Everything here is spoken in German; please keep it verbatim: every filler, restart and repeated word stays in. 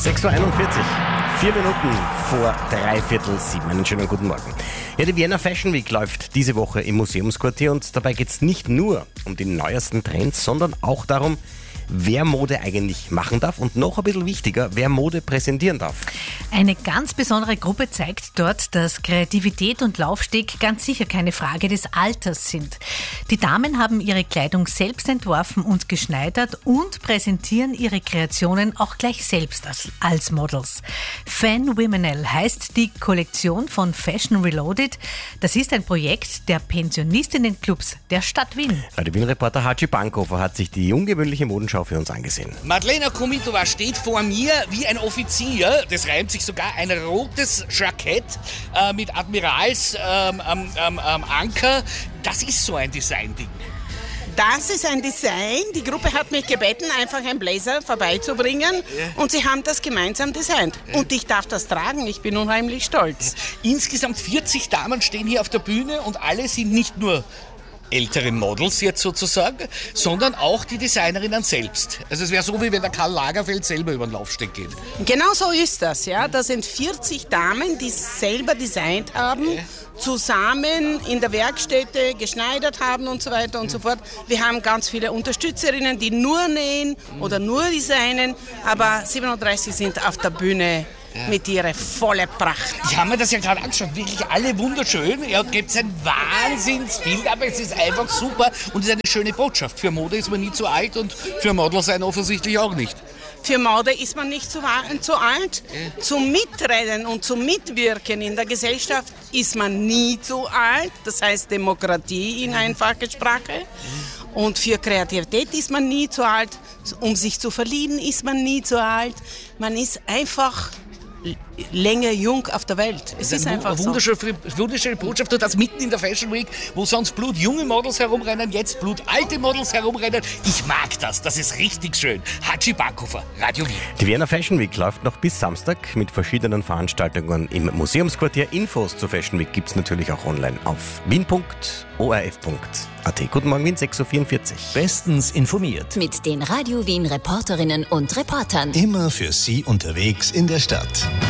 sechs Uhr einundvierzig, vier Minuten vor dreiviertel sieben. Einen schönen guten Morgen. Ja, die Vienna Fashion Week läuft diese Woche im Museumsquartier und dabei geht es nicht nur um die neuesten Trends, sondern auch darum, wer Mode eigentlich machen darf und noch ein bisschen wichtiger, wer Mode präsentieren darf. Eine ganz besondere Gruppe zeigt dort, dass Kreativität und Laufsteg ganz sicher keine Frage des Alters sind. Die Damen haben ihre Kleidung selbst entworfen und geschneidert und präsentieren ihre Kreationen auch gleich selbst als, als Models. Fenomenal heißt die Kollektion von Fashion Reloaded. Das ist ein Projekt der Pensionistenenclubs der Stadt Wien. Radio Wien-Reporter Haji Bankhofer hat sich die ungewöhnliche Modenschau für uns angesehen. Madlena Komitova steht vor mir wie ein Offizier. Das reimt sich sogar ein rotes Jackett äh, mit Admirals ähm, ähm, ähm, Anker. Das ist so ein Design-Ding. Das ist ein Design. Die Gruppe hat mich gebeten, einfach einen Blazer vorbeizubringen. Ja. Und sie haben das gemeinsam designt. Ja. Und ich darf das tragen. Ich bin unheimlich stolz. Ja. Insgesamt vierzig Damen stehen hier auf der Bühne und alle sind nicht nur ältere Models jetzt sozusagen, sondern auch die Designerinnen selbst. Also es wäre so, wie wenn der Karl Lagerfeld selber über den Laufsteg geht. Genau so ist das, ja. Das sind vierzig Damen, die selber designt haben, okay. zusammen in der Werkstätte geschneidert haben und so weiter und so fort. Wir haben ganz viele Unterstützerinnen, die nur nähen oder nur designen, aber siebenunddreißig sind auf der Bühne mit ihrer volle Pracht. Ich habe mir das ja gerade angeschaut, wirklich alle wunderschön. Ja, gibt es ein Wahnsinnsbild, aber es ist einfach super und es ist eine schöne Botschaft. Für Mode ist man nie zu alt und für Model sein offensichtlich auch nicht. Für Mode ist man nicht zu, zu alt. Ja. Zum Mitreden und zum Mitwirken in der Gesellschaft ist man nie zu alt. Das heißt Demokratie in einfacher Sprache. Und für Kreativität ist man nie zu alt. Um sich zu verlieben ist man nie zu alt. Man ist einfach länger jung auf der Welt. Es ist, ist einfach eine wunderschöne, so. wunderschöne Botschaft, und das mitten in der Fashion Week, wo sonst blutjunge Models herumrennen, jetzt blutalte Models herumrennen. Ich mag das, das ist richtig schön. Haji Bankhofer, Radio Wien. Die Vienna Fashion Week läuft noch bis Samstag mit verschiedenen Veranstaltungen im Museumsquartier. Infos zur Fashion Week gibt es natürlich auch online auf wien punkt o r f punkt a t. Guten Morgen, Wien, sechs Uhr vierundvierzig. Bestens informiert. Mit den Radio Wien Reporterinnen und Reportern. Immer für Sie unterwegs in der Stadt.